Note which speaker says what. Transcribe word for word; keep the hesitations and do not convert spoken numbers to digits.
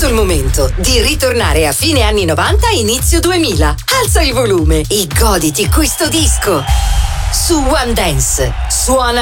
Speaker 1: arrivato il momento di ritornare a fine anni novanta e inizio duemila. Alza il volume e goditi questo disco. Su One Dance suona